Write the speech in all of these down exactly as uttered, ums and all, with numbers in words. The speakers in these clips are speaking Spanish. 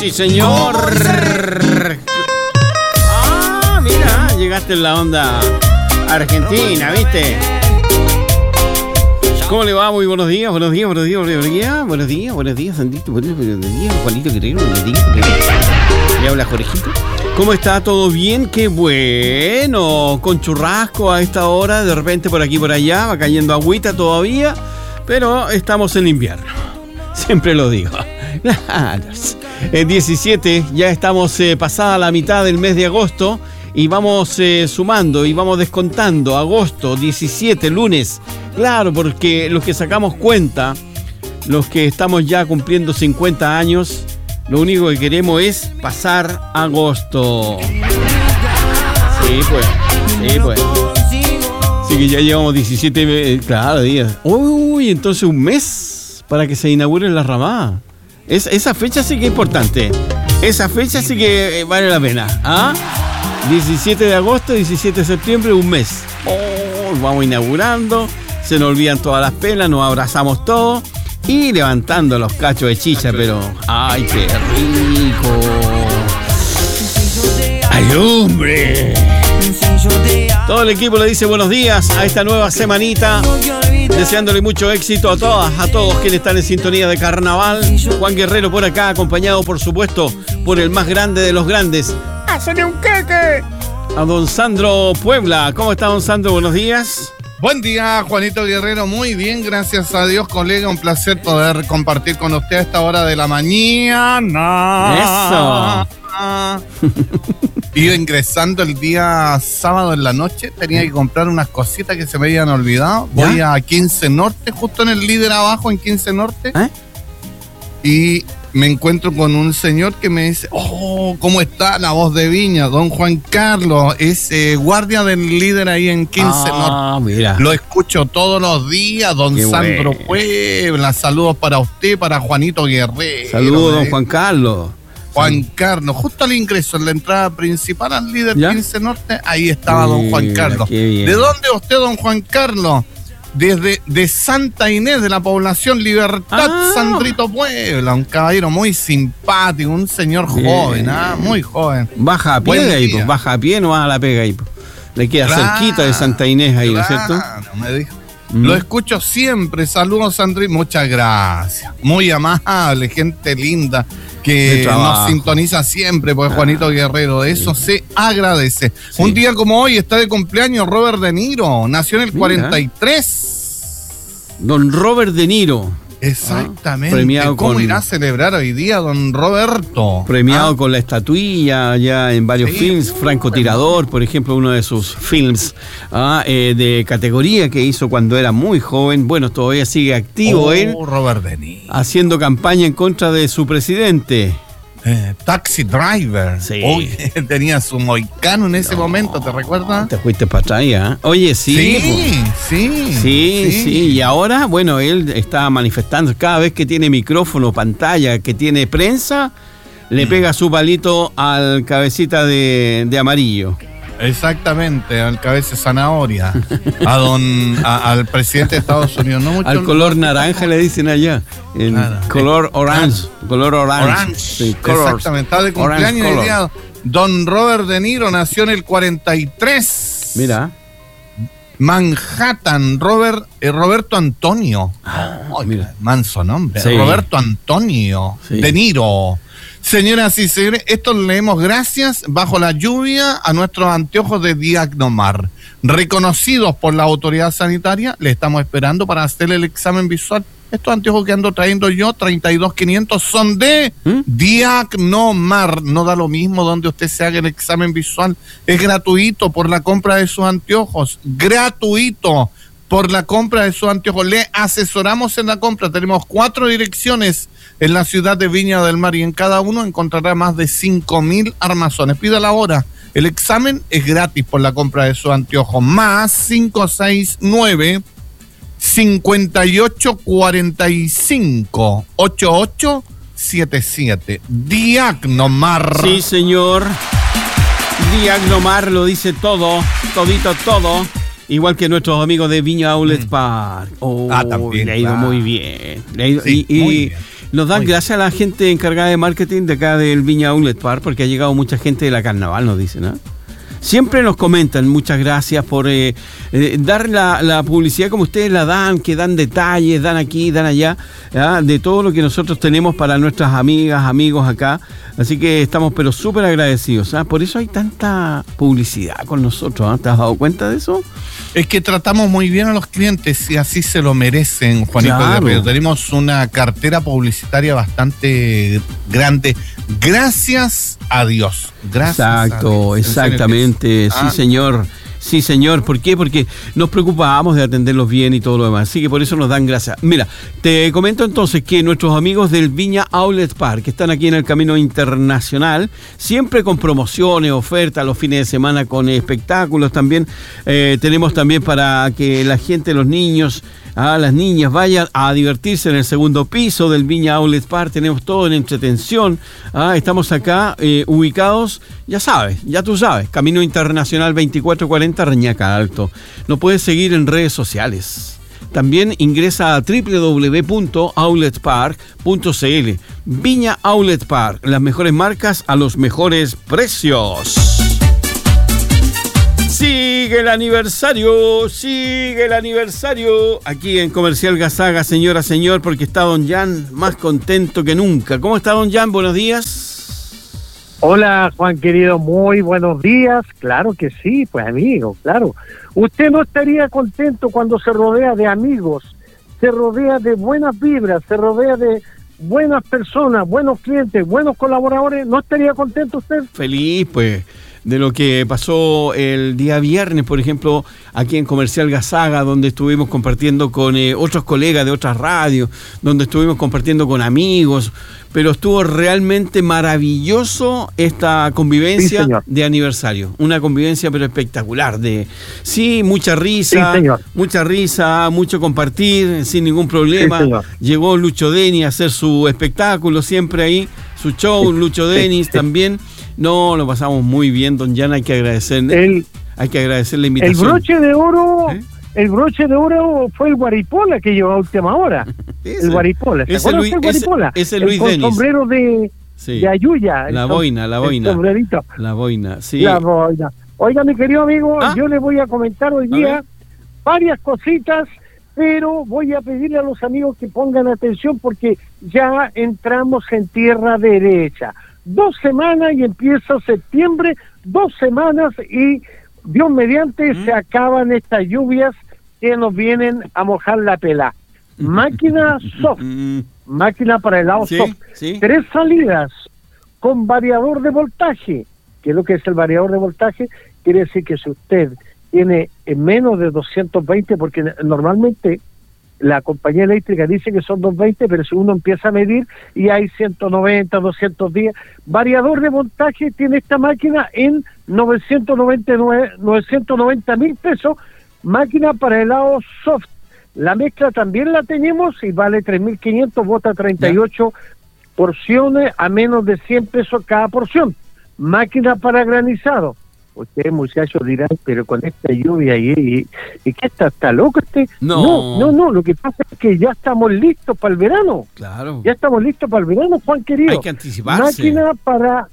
sí señor. Ah, mira, llegaste en la onda argentina, ¿viste? ¿Cómo le va? Muy buenos días, buenos días, buenos días, buenos días, buenos días, buenos días, Sandito, buenos días, Juanito Guerrero, buenos días, buenos días. Le habla Jorgito. ¿Cómo está? ¿Todo bien? ¡Qué bueno! Con churrasco a esta hora, de repente por aquí por allá, va cayendo agüita todavía, pero estamos en invierno. Siempre lo digo. El diecisiete, ya estamos eh, pasada la mitad del mes de agosto y vamos eh, sumando y vamos descontando. Agosto, diecisiete, lunes. Claro, porque los que sacamos cuenta, los que estamos ya cumpliendo cincuenta años, lo único que queremos es pasar agosto. Sí, pues. Sí, pues. Así que ya llevamos diecisiete, eh, claro, días. Uy, entonces un mes para que se inaugure la ramada. Es, esa fecha sí que es importante. Esa fecha sí que vale la pena. ¿Ah? diecisiete de agosto, diecisiete de septiembre, un mes. Oh, vamos inaugurando. Se nos olvidan todas las pelas, nos abrazamos todos y levantando los cachos de chicha, pero ¡ay, qué rico! ¡Ay, hombre! Todo el equipo le dice buenos días a esta nueva semanita, deseándole mucho éxito a todas, a todos quienes están en sintonía de carnaval. Juan Guerrero por acá, acompañado por supuesto por el más grande de los grandes. ¡Hacele un queque! A don Sandro Puebla. ¿Cómo está, don Sandro? Buenos días. Buen día, Juanito Guerrero. Muy bien, gracias a Dios, colega. Un placer poder compartir con usted a esta hora de la mañana. Eso. Iba ingresando el día sábado en la noche. Tenía que comprar unas cositas que se me habían olvidado. ¿Ya? Voy a quince Norte, justo en el líder abajo en quince Norte. ¿Eh? Y me encuentro con un señor que me dice, oh, ¿cómo está la voz de Viña? Don Juan Carlos, es eh, guardia del líder ahí en quince Ah, Norte. mira. Lo escucho todos los días, don Qué Sandro bueno. Puebla. Saludos para usted, para Juanito Guerrero. Saludos, don eh. Juan Carlos. Juan Carlos, justo al ingreso, en la entrada principal al líder ¿Ya? quince Norte, ahí estaba don Juan Mira, Carlos. qué bien. ¿De dónde usted, don Juan Carlos? Desde de Santa Inés, de la población Libertad, Ah. Sandrito Puebla, un caballero muy simpático, un señor Bien. joven, ¿ah? Muy joven. Baja a pie Buen de ahí, día. pues. Baja a pie, no vas a la pega ahí, pues. Le queda Claro, cerquita de Santa Inés ahí, ¿no es cierto? claro, me dijo. Mm. Lo escucho siempre. Saludos, Sandrito. Muchas gracias. Muy amable, gente linda De que trabajo. nos sintoniza siempre, pues Juanito Guerrero. De eso se agradece. Sí. Un día como hoy está de cumpleaños Robert De Niro. Nació en el Mira. cuarenta y tres. Don Robert De Niro. Exactamente. Ah, premiado ¿Cómo con- irá a celebrar hoy día don Roberto? Premiado Ah, con la estatuilla ya en varios Sí. films. Francotirador, por ejemplo, uno de sus films ah, eh, de categoría que hizo cuando era muy joven. Bueno, todavía sigue activo oh, él, Robert De Niro. haciendo campaña en contra de su presidente. Eh, Taxi Driver. Sí. Uy, tenía su moicano en ese momento, ¿te recuerdas? Te fuiste para atrás ya. Oye, sí. Sí, pues. sí, Sí, sí, y ahora, bueno, él está manifestando, cada vez que tiene micrófono, pantalla, que tiene prensa, le pega su palito al cabecita de, de amarillo. Exactamente, al cabeza de zanahoria, a don, a- al presidente de Estados Unidos, no mucho. Al color naranja le dicen allá, el Claro. color orange, color orange. Orange. Sí, colors. Exactamente, está de Orange cumpleaños color. el día. Don Robert De Niro nació en el cuarenta y tres. Mira, Manhattan, Robert, eh, Roberto Antonio. Ah, Ay, mira. manso nombre. Sí. Roberto Antonio Sí. De Niro. Señoras y señores, esto lo leemos gracias, bajo la lluvia, a nuestros anteojos de Diagnomar. Reconocidos por la autoridad sanitaria, le estamos esperando para hacer el examen visual. Estos anteojos que ando trayendo yo, treinta y dos quinientos, son de ¿Mm? Diagnomar. No da lo mismo donde usted se haga el examen visual. Es gratuito por la compra de sus anteojos. Gratuito por la compra de sus anteojos. Le asesoramos en la compra. Tenemos cuatro direcciones en la ciudad de Viña del Mar y en cada uno encontrará más de cinco mil armazones. Pídala ahora. El examen es gratis por la compra de sus anteojos. Más cinco seis nueve, cincuenta y ocho cuarenta y cinco, ochenta y ocho setenta y siete. Diagnomar. sí señor, Diagnomar lo dice todo, todito todo. Igual que nuestros amigos de Viña Outlet Park. Oh, Ah, también, le ha ido claro. muy bien. Le ha ido- Sí, y, y- muy bien. Nos dan Muy gracias a la gente encargada de marketing de acá del Viña Outlet Park, porque ha llegado mucha gente de la carnaval, nos dicen, ¿no? Siempre nos comentan, muchas gracias por eh, eh, dar la, la publicidad como ustedes la dan, que dan detalles, dan aquí, dan allá, ¿ya? De todo lo que nosotros tenemos para nuestras amigas, amigos acá. Así que estamos pero súper agradecidos, ¿ah? Por eso hay tanta publicidad con nosotros, ¿ah? ¿Te has dado cuenta de eso? Es que tratamos muy bien a los clientes y así se lo merecen, Juanito Claro. Guerrero. Tenemos una cartera publicitaria bastante grande. Gracias a Dios. Gracias Exacto, a Dios. exactamente, sí Ah. señor, sí señor. ¿Por qué? Porque nos preocupamos de atenderlos bien y todo lo demás, así que por eso nos dan gracias. Mira, te comento entonces que nuestros amigos del Viña Outlet Park, que están aquí en el Camino Internacional, siempre con promociones, ofertas, los fines de semana con espectáculos también, eh, tenemos también para que la gente, los niños, a las niñas vayan a divertirse en el segundo piso del Viña Outlet Park. Tenemos todo en entretención. Ah, estamos acá eh, ubicados, ya sabes, ya tú sabes, Camino Internacional veinticuatro cuarenta Reñaca Alto. Nos puedes seguir en redes sociales. También ingresa a doble u doble u doble u punto outlet park punto c l. Viña Outlet Park, las mejores marcas a los mejores precios. Sigue el aniversario, sigue el aniversario. Aquí en Comercial Gazaga, señora, señor, porque está don Jan más contento que nunca. ¿Cómo está don Jan? Buenos días. Hola, Juan querido, muy buenos días. Claro que sí, pues amigo, claro. Usted no estaría contento cuando se rodea de amigos, se rodea de buenas vibras, se rodea de buenas personas, buenos clientes, buenos colaboradores. ¿No estaría contento usted? Feliz, pues, de lo que pasó el día viernes, por ejemplo, aquí en Comercial Gazaga, donde estuvimos compartiendo con eh, otros colegas de otras radios, donde estuvimos compartiendo con amigos, pero estuvo realmente maravilloso esta convivencia Sí, señor. de aniversario, una convivencia pero espectacular, de sí, mucha risa, Sí, señor. mucha risa, mucho compartir, sin ningún problema. Sí, señor. Llegó Lucho Denis a hacer su espectáculo, siempre ahí, su show, Lucho Denis sí. también. No, lo pasamos muy bien, don Jan, hay que agradecer, El, hay que agradecer la el invitación. broche de oro, ¿Eh? el broche de oro fue el Guaripola que llegó a última hora. Ese, el Guaripola, ¿se ese acuerdan Luis, usted, ese, Guaripola? ese El Luis con Denis. sombrero de, Sí. de Ayuya. el La som- boina, la el boina. sombrerito. La boina, sí. La boina. Oiga, mi querido amigo, Ah. yo le voy a comentar hoy A día ver. varias cositas, pero voy a pedirle a los amigos que pongan atención porque ya entramos en tierra derecha. Dos semanas y empieza septiembre, dos semanas y Dios mediante Mm. se acaban estas lluvias que nos vienen a mojar la pela. Máquina soft, Mm, máquina para helado sí, soft. sí. Tres salidas con variador de voltaje. ¿Qué es lo que es el variador de voltaje? Quiere decir que si usted tiene en menos de doscientos veinte, porque normalmente la compañía eléctrica dice que son doscientos veinte, pero si uno empieza a medir y hay ciento noventa, doscientos diez, variador de voltaje tiene esta máquina en novecientos noventa y nueve, novecientos noventa mil pesos, máquina para helado soft. La mezcla también la tenemos y vale tres mil quinientos, bota treinta y ocho porciones a menos de cien pesos cada porción. Máquina para granizado. Ustedes, muchachos, dirán, pero con esta lluvia y, y, y ¿qué está? ¿Está loco este? No. no, no, no, lo que pasa es que ya estamos listos para el verano. Claro. Ya estamos listos para el verano, Juan querido. Hay que anticiparse. Máquina para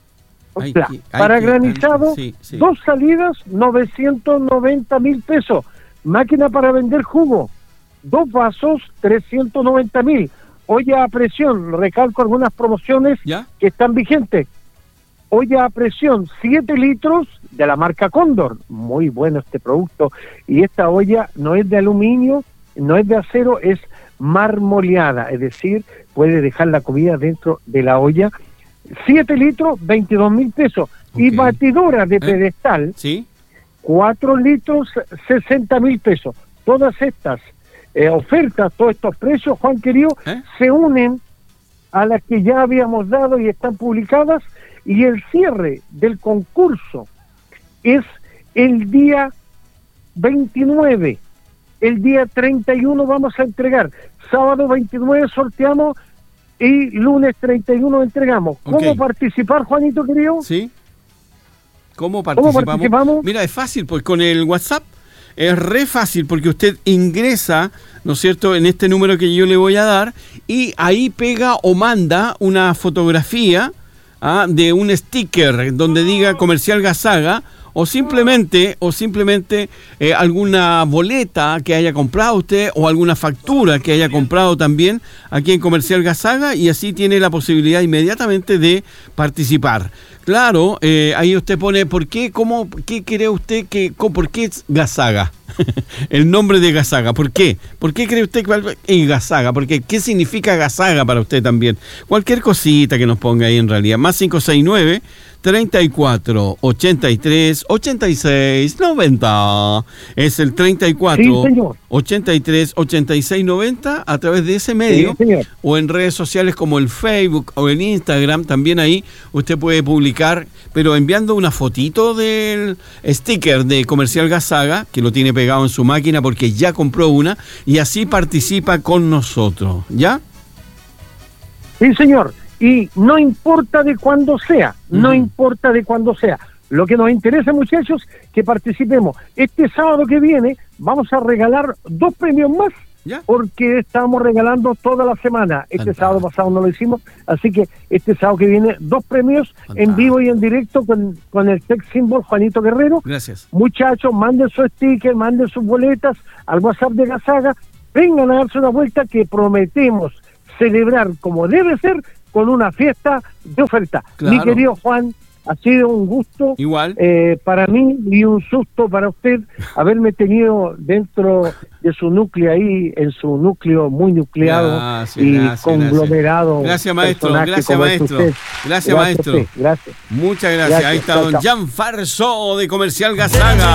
Hay Pla- que- hay para que- granizado, sí, sí. dos salidas, novecientos noventa mil pesos. Máquina para vender jugo, dos vasos, trescientos noventa mil. Olla a presión, recalco algunas promociones ¿Ya? que están vigentes. Olla a presión, siete litros de la marca Cóndor. Muy bueno este producto. Y esta olla no es de aluminio, no es de acero, es marmoleada. Es decir, puede dejar la comida dentro de la olla. siete litros, veintidós mil pesos. Y Ok. batidora de ¿Eh? pedestal, ¿Sí? cuatro litros, sesenta mil pesos. Todas estas eh, ofertas, todos estos precios, Juan querido, ¿Eh? se unen a las que ya habíamos dado y están publicadas, y el cierre del concurso es el día veintinueve. El día treinta y uno vamos a entregar. Sábado veintinueve sorteamos y lunes treinta y uno entregamos. ¿Cómo Ok. participar, Juanito querido? ¿Sí? ¿Cómo participamos? participamos? Mira, es fácil, pues con el WhatsApp es re fácil porque usted ingresa, ¿no es cierto?, en este número que yo le voy a dar y ahí pega o manda una fotografía ¿ah? de un sticker donde diga Comercial Gazaga o simplemente, o simplemente eh, alguna boleta que haya comprado usted o alguna factura que haya comprado también aquí en Comercial Gazaga y así tiene la posibilidad inmediatamente de participar. Claro, eh, ahí usted pone, ¿por qué? ¿Cómo? ¿Qué cree usted que? ¿Por qué es Gazaga? El nombre de Gazaga, ¿por qué? ¿Por qué cree usted que es Gazaga? Porque ¿qué significa Gazaga para usted también? Cualquier cosita que nos ponga ahí en realidad. Más cinco seis nueve, treinta y cuatro, ochenta y tres, ochenta y seis, noventa. Es el treinta y cuatro, sí, ochenta y tres, ochenta y seis, noventa a través de ese medio sí, o en redes sociales como el Facebook o el Instagram. También ahí usted puede publicar, pero enviando una fotito del sticker de Comercial Gazaga, que lo tiene pegado en su máquina porque ya compró una, y así participa con nosotros, ¿ya? Sí, señor. Y no importa de cuándo sea, no Uh-huh. importa de cuándo sea. Lo que nos interesa, muchachos, que participemos. Este sábado que viene vamos a regalar dos premios más, ¿Ya? porque estamos regalando toda la semana. Este Fantástico. sábado pasado no lo hicimos, así que este sábado que viene dos premios Fantástico. en vivo y en directo con, con el sex symbol Juanito Guerrero. Gracias. Muchachos, manden su sticker, manden sus boletas al WhatsApp de Gazaga, vengan a darse una vuelta que prometemos celebrar como debe ser con una fiesta de oferta. Claro. Mi querido Juan, ha sido un gusto Igual. eh, para mí y un susto para usted haberme tenido dentro de su núcleo ahí, en su núcleo muy nucleado Gracias, y gracias, conglomerado. gracias. Gracias, maestro, personaje gracias, como es maestro. usted. Gracias, maestro. a usted, gracias. Muchas gracias. Gracias, Ahí está chao, don chao. Jan Farso de Comercial Gazaga.